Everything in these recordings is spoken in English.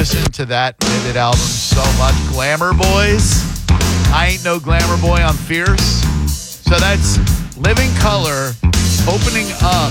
listened to that Vivid album so much. Glamour Boys. I Ain't No Glamour Boy on Fierce. So that's Living Color opening up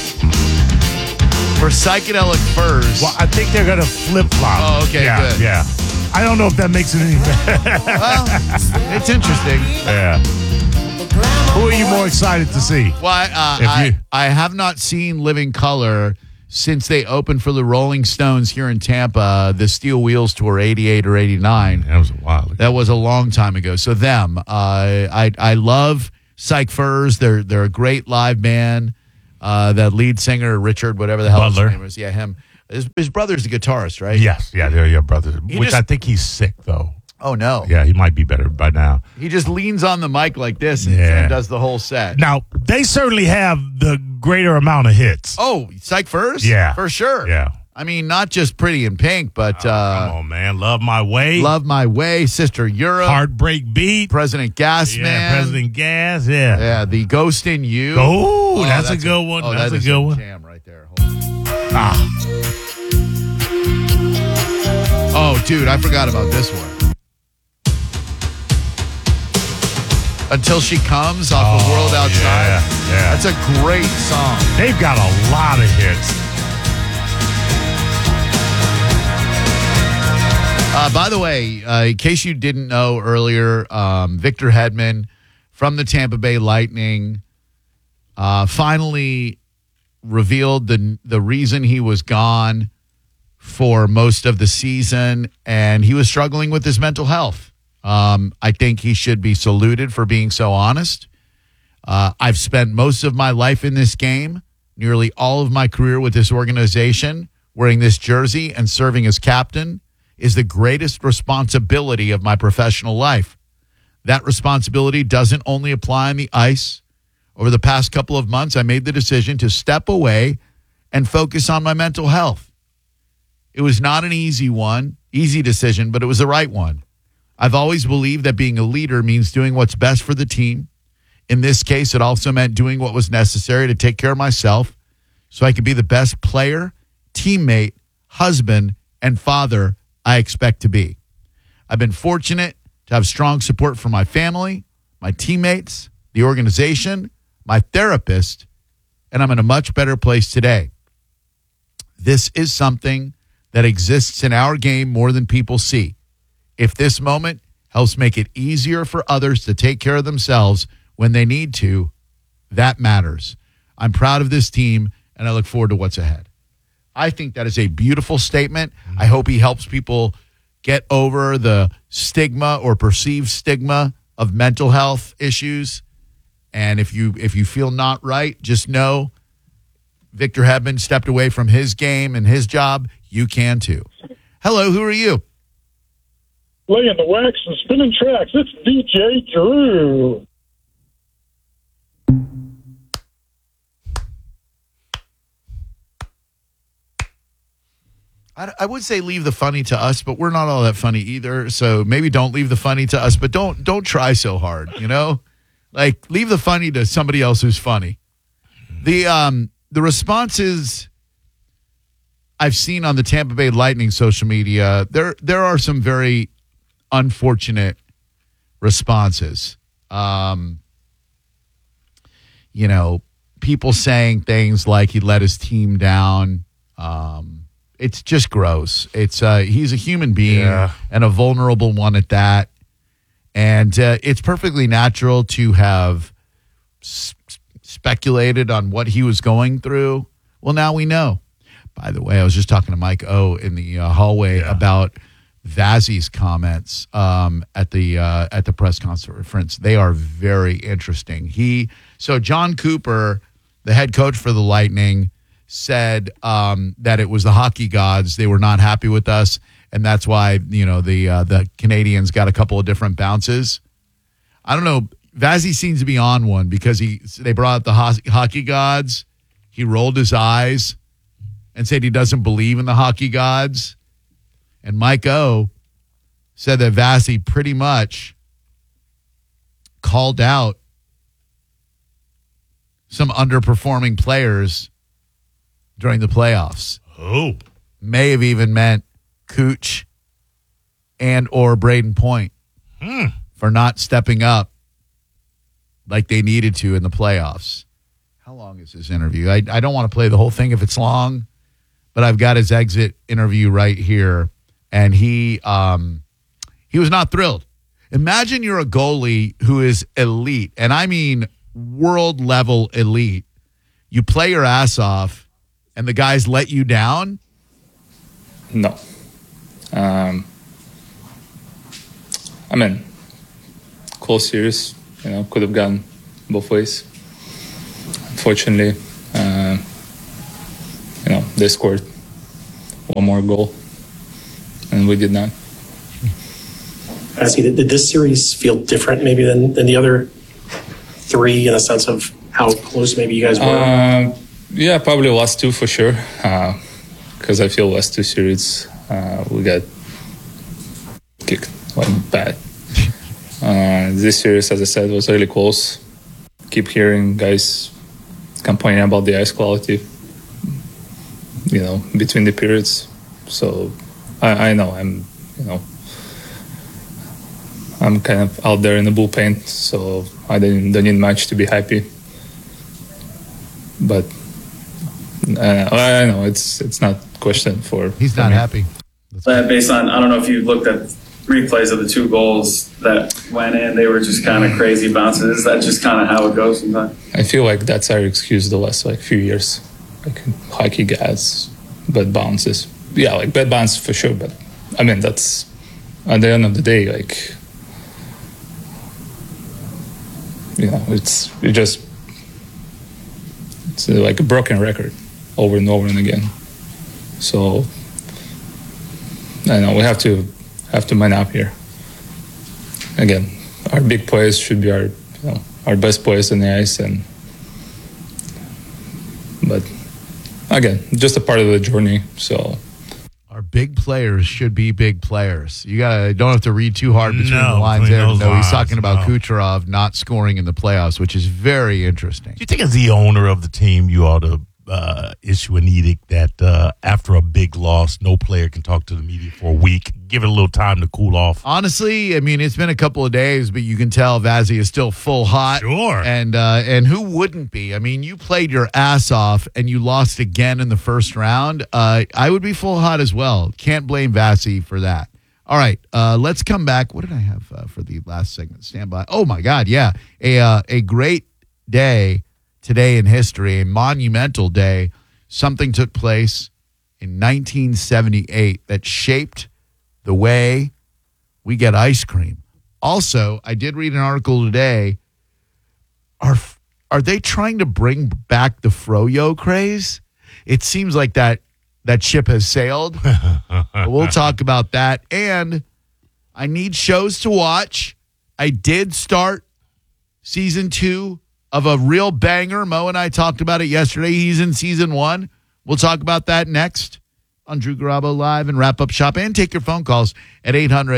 for Psychedelic Furs. Well, I think they're going to flip-flop. Oh, okay, good. Yeah. I don't know if that makes it any better. Well, it's interesting. Yeah. Who are you more excited to see? Well, I have not seen Living Color since they opened for the Rolling Stones here in Tampa, the Steel Wheels Tour, 88 or 89. That was a while ago. That was a long time ago. So them, I love Psych Furs. They're a great live band. That lead singer, Richard, whatever the hell Butler. his name is. Yeah, him. His brother's a guitarist, right? Yes. Yeah, they're your brothers. Which just- I think he's sick, though. Oh, no. Yeah, he might be better by now. He just leans on the mic like this and Yeah. does the whole set. Now, they certainly have the greater amount of hits. Oh, Psych Furs? Yeah. For sure. Yeah. I mean, not just Pretty in Pink, but Come on, man. Love My Way. Love My Way, Sister Europe, Heartbreak Beat. President Gas Yeah, Man. President Gas. Yeah. Yeah, The Ghost in You. Oh, that's a good one. Oh, That's that a is good one. jam right there. Hold on. Ah. Oh, dude, I forgot about this one. Until She Comes off of World Outside. Yeah. That's a great song. They've got a lot of hits. By the way, in case you didn't know earlier, Victor Hedman from the Tampa Bay Lightning finally revealed the reason he was gone for most of the season, and he was struggling with his mental health. I think he should be saluted for being so honest. I've spent most of my life in this game, nearly all of my career with this organization, wearing this jersey and serving as captain is the greatest responsibility of my professional life. That responsibility doesn't only apply on the ice. Over the past couple of months, I made the decision to step away and focus on my mental health. It was not an easy decision, but it was the right one. I've always believed that being a leader means doing what's best for the team. In this case, it also meant doing what was necessary to take care of myself so I could be the best player, teammate, husband, and father I expect to be. I've been fortunate to have strong support from my family, my teammates, the organization, my therapist, and I'm in a much better place today. This is something that exists in our game more than people see. If this moment helps make it easier for others to take care of themselves when they need to, that matters. I'm proud of this team, and I look forward to what's ahead. I think that is a beautiful statement. I hope he helps people get over the stigma or perceived stigma of mental health issues. And if you feel not right, just know Victor Hedman stepped away from his game and his job. You can too. Hello, who are you? Laying the wax and spinning tracks. It's DJ Drew. I would say leave the funny to us, but we're not all that funny either. So maybe don't leave the funny to us, but don't try so hard, you know? Like, leave the funny to somebody else who's funny. The responses I've seen on the Tampa Bay Lightning social media, there are some very unfortunate responses. People saying things like he let his team down. It's just gross. It's he's a human being and a vulnerable one at that. And it's perfectly natural to have speculated on what he was going through. Well, now we know. By the way, I was just talking to Mike O in the hallway about Vazzy's comments at the press conference. They are very interesting. So John Cooper, the head coach for the Lightning, said that it was the hockey gods. They were not happy with us, and that's why the Canadians got a couple of different bounces. I don't know. Vazzy seems to be on one because they brought up the hockey gods. He rolled his eyes and said he doesn't believe in the hockey gods. And Mike O said that Vazzy pretty much called out some underperforming players during the playoffs. Oh. May have even meant Cooch and or Braden Point for not stepping up like they needed to in the playoffs. How long is this interview? I don't want to play the whole thing if it's long, but I've got his exit interview right here, and he was not thrilled. Imagine you're a goalie who is elite, and I mean world-level elite. You play your ass off, and the guys let you down? No. I mean, close series, could have gone both ways. Unfortunately, they scored one more goal, and we did not. Did this series feel different maybe than the other three in the sense of how close maybe you guys were? Yeah, probably last two for sure. Because I feel last two series we got kicked bad. This series, as I said, was really close. Keep hearing guys complaining about the ice quality, between the periods. So I know I'm kind of out there in the bullpen, so I don't need much to be happy. But I know it's not question for. He's not happy. Based on, I don't know if you looked at replays of the two goals that went in, they were just kind of crazy bounces. Is that just kind of how it goes sometimes? I feel like that's our excuse the last few years, hockey guys, bad bounces. Yeah, bad bounce for sure. But I mean, that's at the end of the day, it's like a broken record over and over and again. So I know we have to man up here. Again, our big players should be our best players on the ice, but again, just a part of the journey. So our big players should be big players. You don't have to read too hard between the lines there. No, he's talking about Kucherov not scoring in the playoffs, which is very interesting. Do you think as the owner of the team, you ought to issue an edict that after a big loss, no player can talk to the media for a week? Give it a little time to cool off. Honestly, I mean, it's been a couple of days, but you can tell Vazzy is still full hot. Sure. And who wouldn't be? I mean, you played your ass off and you lost again in the first round. I would be full hot as well. Can't blame Vazzy for that. All right, let's come back. What did I have for the last segment? Stand by. Oh, my God, yeah. A great day today in history, a monumental day. Something took place in 1978 that shaped the way we get ice cream. Also, I did read an article today. Are they trying to bring back the Froyo craze? It seems like that ship has sailed. We'll talk about that. And I need shows to watch. I did start season 2 of a real banger. Mo and I talked about it yesterday. He's in season 1. We'll talk about that next on Drew Garabo Live and Wrap Up Shop, and take your phone calls at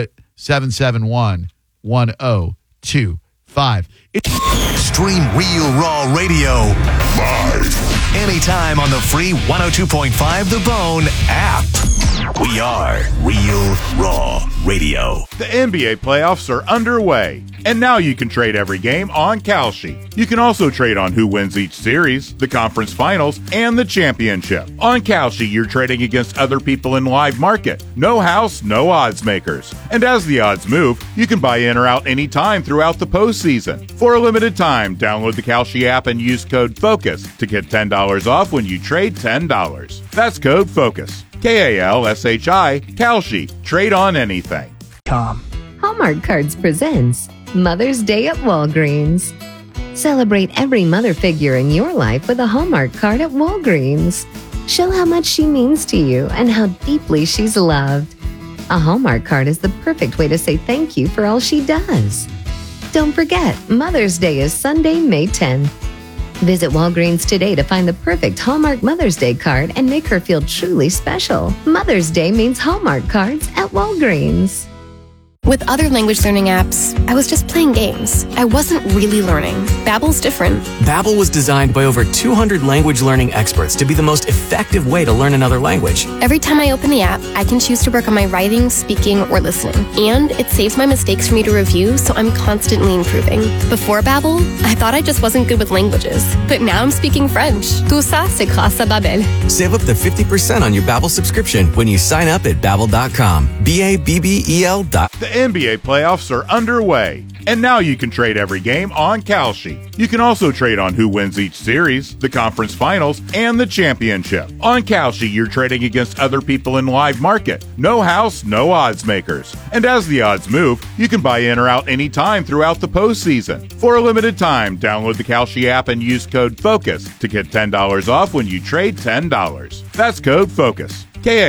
800-771-1025. Stream Real Raw Radio live anytime on the free 102.5 The Bone app. We are Real Raw Radio. The NBA playoffs are underway, and now you can trade every game on Kalshi. You can also trade on who wins each series, the conference finals, and the championship. On Kalshi, you're trading against other people in live market. No house, no odds makers. And as the odds move, you can buy in or out anytime throughout the postseason. For a limited time, download the Kalshi app and use code FOCUS to get $10 off when you trade $10. That's code FOCUS. Kalshi, Kalshi. Trade on anything. Hallmark Cards presents Mother's Day at Walgreens. Celebrate every mother figure in your life with a Hallmark card at Walgreens. Show how much she means to you and how deeply she's loved. A Hallmark card is the perfect way to say thank you for all she does. Don't forget, Mother's Day is Sunday, May 10th. Visit Walgreens today to find the perfect Hallmark Mother's Day card and make her feel truly special. Mother's Day means Hallmark cards at Walgreens. With other language learning apps, I was just playing games. I wasn't really learning. Babbel's different. Babbel was designed by over 200 language learning experts to be the most effective way to learn another language. Every time I open the app, I can choose to work on my writing, speaking, or listening. And it saves my mistakes for me to review, so I'm constantly improving. Before Babbel, I thought I just wasn't good with languages. But now I'm speaking French. Tout ça, c'est grâce à Babbel. Save up to 50% on your Babbel subscription when you sign up at Babbel.com. Babbel.com. The NBA playoffs are underway, and now you can trade every game on Kalshi. You can also trade on who wins each series, the conference finals, and the championship. On Kalshi, you're trading against other people in live market. No house, no odds makers. And as the odds move, you can buy in or out anytime throughout the postseason. For a limited time, download the Kalshi app and use code FOCUS to get $10 off when you trade $10. That's code FOCUS.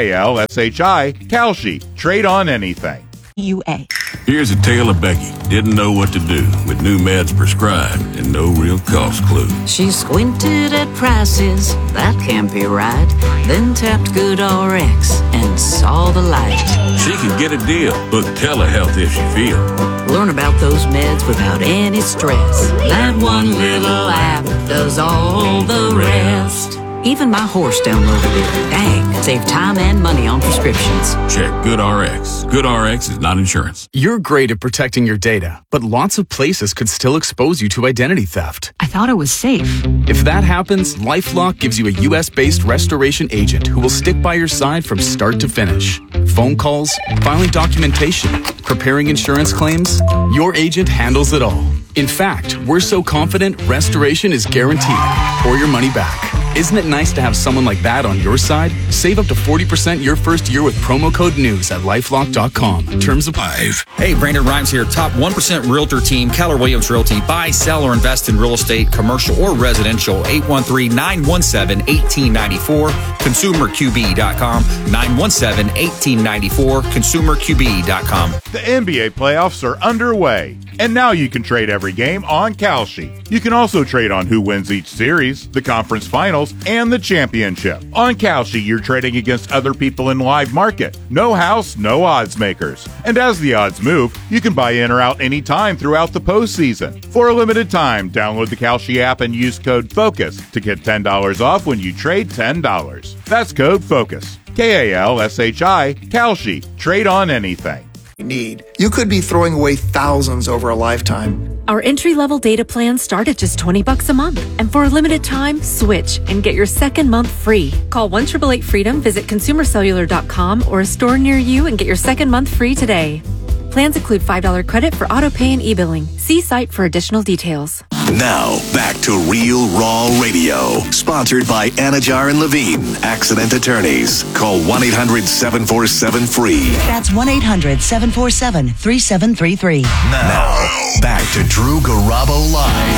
Kalshi, Kalshi. Trade on anything. UA. Here's a tale of Becky. Didn't know what to do with new meds prescribed and no real cost clue. She squinted at prices, that can't be right. Then tapped GoodRx and saw the light. She can get a deal, book telehealth if she feels. Learn about those meds without any stress. That one little app does all the rest. Even my horse downloaded it. Dang, save time and money on prescriptions. Check GoodRx. GoodRx is not insurance. You're great at protecting your data, but lots of places could still expose you to identity theft. I thought it was safe. If that happens, LifeLock gives you a U.S.-based restoration agent who will stick by your side from start to finish. Phone calls, filing documentation, preparing insurance claims, your agent handles it all. In fact, we're so confident restoration is guaranteed or your money back. Isn't it nice to have someone like that on your side? Save up to 40% your first year with promo code NEWS at LifeLock.com. Terms apply. Hey, Brandon Rhymes here. Top 1% Realtor team, Keller Williams Realty. Buy, sell, or invest in real estate, commercial or residential. 813-917-1894. ConsumerQB.com. 917-1894. ConsumerQB.com. The NBA playoffs are underway, and now you can trade every game on Kalshi. You can also trade on who wins each series, the conference finals, and the championship. On Kalshi, you're trading against other people in live market. No house, no odds makers. And as the odds move, you can buy in or out anytime throughout the postseason. For a limited time, download the Kalshi app and use code FOCUS to get $10 off when you trade $10. That's code FOCUS. Kalshi, Kalshi. Trade on anything. Need. You could be throwing away thousands over a lifetime. Our entry-level data plans start at just $20 a month. And for a limited time, switch and get your second month free. Call 1-888-FREEDOM, visit consumercellular.com or a store near you and get your second month free today. Plans include $5 credit for auto pay and e-billing. See site for additional details. Now, back to Real Raw Radio. Sponsored by Anajar and Levine, Accident Attorneys. Call 1-800-747-FREE. That's 1-800-747-3733. Now, back to Drew Garabo Live.